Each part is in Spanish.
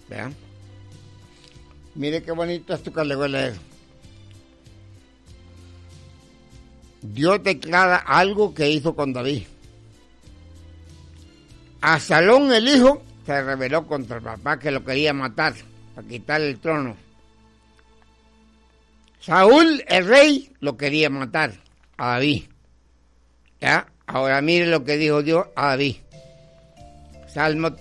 ¿Vean? Mire qué bonito esto que le voy a leer. Dios declara algo que hizo con David. Absalón el hijo se rebeló contra el papá que lo quería matar para quitarle el trono. Saúl el rey lo quería matar a David. ¿Ya? Ahora mire lo que dijo Dios a David. Salmo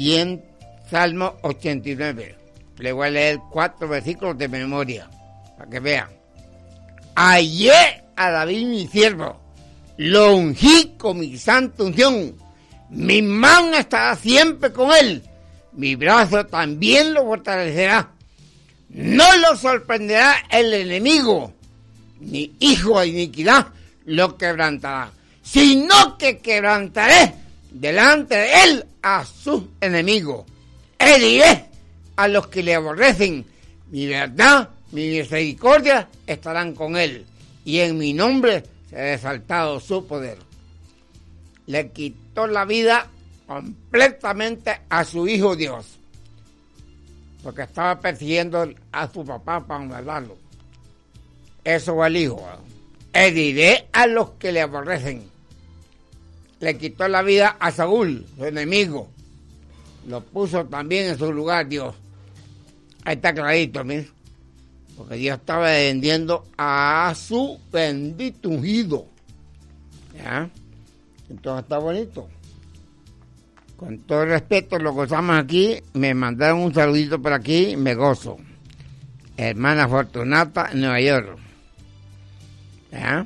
89. Le voy a leer 4 versículos de memoria para que vean. Hallé a David mi siervo, lo ungí con mi santa unción. Mi mano estará siempre con él, mi brazo también lo fortalecerá. No lo sorprenderá el enemigo, ni hijo de iniquidad lo quebrantará, sino que quebrantaré delante de él a sus enemigos. Heriré a los que le aborrecen, mi verdad, mi misericordia estarán con él, y en mi nombre será exaltado su poder. Le quitó la vida completamente a su hijo Dios, porque estaba persiguiendo a su papá para matarlo. Eso fue el hijo. Heriré a los que le aborrecen. Le quitó la vida a Saúl, su enemigo. Lo puso también en su lugar Dios. Ahí está clarito, mire. Porque Dios estaba defendiendo a su bendito ungido. ¿Ya? Entonces está bonito. Con todo respeto, lo gozamos aquí. Me mandaron un saludito por aquí, me gozo. Hermana Fortunata, Nueva York. ¿Ya?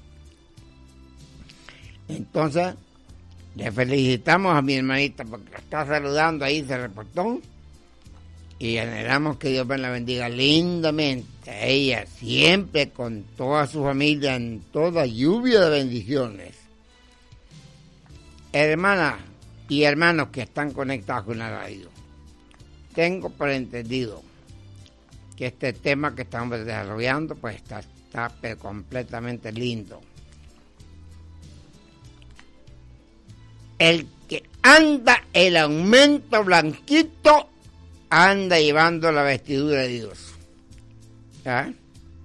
Entonces, le felicitamos a mi hermanita porque está saludando ahí, se reportó. Y anhelamos que Dios me la bendiga lindamente. Ella siempre con toda su familia en toda lluvia de bendiciones. Hermanas y hermanos que están conectados con la radio, tengo por entendido que este tema que estamos desarrollando pues está completamente lindo. El que anda el aumento blanquito anda llevando la vestidura de Dios. ¿Ya?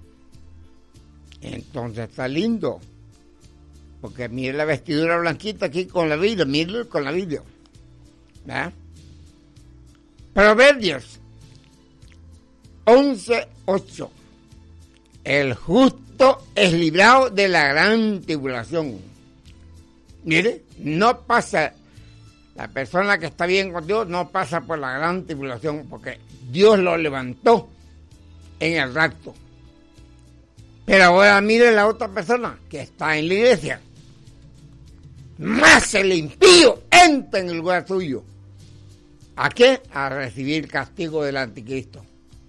Entonces está lindo. Porque mire la vestidura blanquita aquí con la Biblia, mire con la Biblia. ¿Ya? Proverbios 11:8. El justo es librado de la gran tribulación. Mire, no pasa, la persona que está bien con Dios no pasa por la gran tribulación porque Dios lo levantó en el rapto. Pero ahora mire la otra persona que está en la iglesia. Más el impío entra en el lugar suyo. ¿A qué? A recibir castigo del anticristo.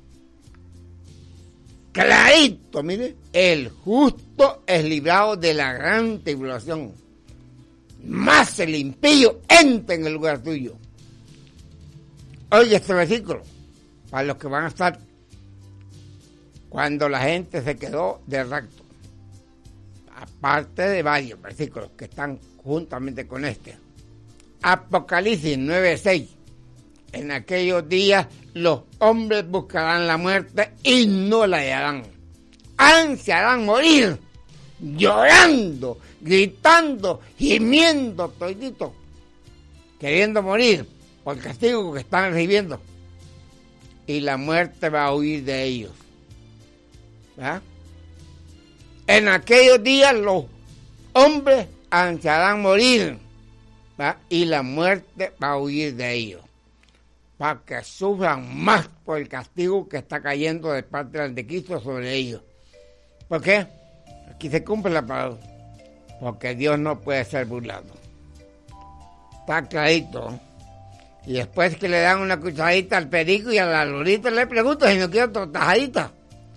Clarito, mire, el justo es librado de la gran tribulación. Más el impío entra en el lugar tuyo. Oye este versículo, para los que van a estar cuando la gente se quedó del rapto. Aparte de varios versículos que están juntamente con este. Apocalipsis 9:6. En aquellos días los hombres buscarán la muerte y no la hallarán. Ansiarán morir, llorando, gritando, gimiendo, todito, queriendo morir por el castigo que están recibiendo. Y la muerte va a huir de ellos. ¿Verdad? En aquellos días los hombres ansiarán morir, ¿verdad? Y la muerte va a huir de ellos, para que sufran más por el castigo que está cayendo de parte del anticristo sobre ellos. ¿Por qué? Aquí se cumple la palabra. Porque Dios no puede ser burlado. Está clarito. Y después que le dan una cucharadita al perico y a la lorita le preguntan si no quiere otra tajadita.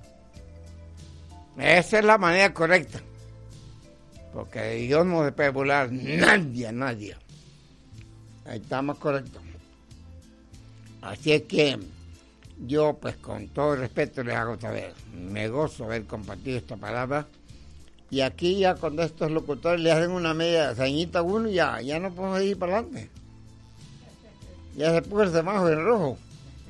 Esa es la manera correcta. Porque Dios no se puede burlar nadie. Ahí estamos correctos. Así es que yo, pues con todo respeto, les hago saber. Me gozo haber compartido esta palabra. Y aquí ya cuando estos locutores le hacen una media ceñita a uno, ya no podemos ir para adelante. Ya se puso el semáforo en rojo.